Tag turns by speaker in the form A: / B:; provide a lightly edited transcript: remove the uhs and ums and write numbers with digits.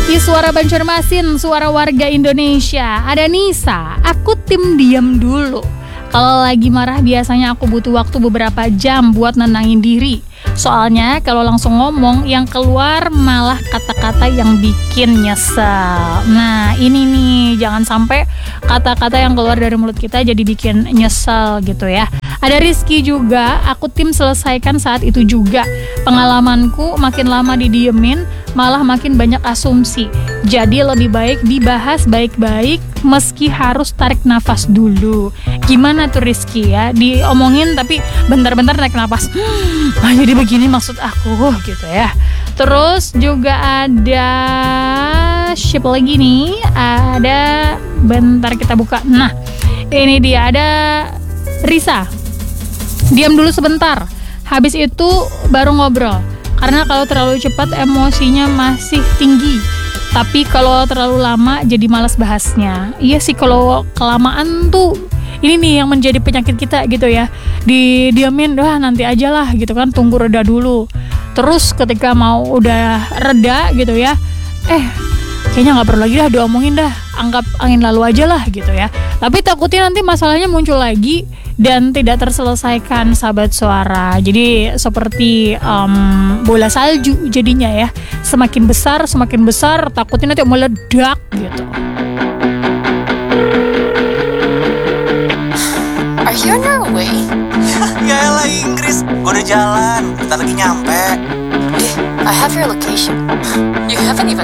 A: Di Suara Banjarmasin, suara warga Indonesia. Ada Nisa, aku tim diam dulu. Kalau lagi marah biasanya aku butuh waktu beberapa jam buat nenangin diri. Soalnya kalau langsung ngomong yang keluar malah kata-kata yang bikin nyesel. Nah ini nih, jangan sampai kata-kata yang keluar dari mulut kita jadi bikin nyesel gitu ya. Ada Rizky juga, aku tim selesaikan saat itu juga. Pengalamanku makin lama didiemin, malah makin banyak asumsi. Jadi lebih baik dibahas baik-baik meski harus tarik nafas dulu. Gimana tuh Rizky ya? Diomongin tapi bentar-bentar tarik nafas. Jadi begini maksud aku gitu ya. Terus juga ada siapa lagi nih? Ada, bentar kita buka. Nah, ini dia, ada Risa. Diam dulu sebentar, habis itu baru ngobrol. Karena kalau terlalu cepat emosinya masih tinggi. Tapi kalau terlalu lama jadi malas bahasnya. Iya sih, kalau kelamaan tuh ini nih yang menjadi penyakit kita gitu ya. Didiamin, nanti aja lah gitu kan, tunggu reda dulu. Terus ketika mau udah reda gitu ya, kayaknya gak perlu lagi dah diomongin dah, anggap angin lalu aja lah gitu ya. Tapi takutnya nanti masalahnya muncul lagi dan tidak terselesaikan, sahabat suara. Jadi seperti bola salju jadinya ya. Semakin besar takutnya nanti meledak gitu.
B: Are you on your way?
C: Ya elah Inggris, gue udah jalan, bentar lagi nyampe.
B: I have your location. You haven't even